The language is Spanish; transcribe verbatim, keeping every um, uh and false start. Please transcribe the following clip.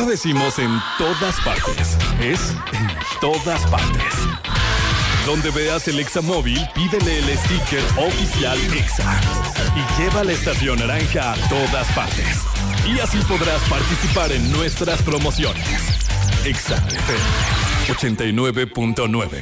lo decimos en todas partes. Es en todas partes. Donde veas el Exa móvil, pídele el sticker oficial Exa y lleva la estación naranja a todas partes. Y así podrás participar en nuestras promociones. Exa F M ochenta y nueve punto nueve.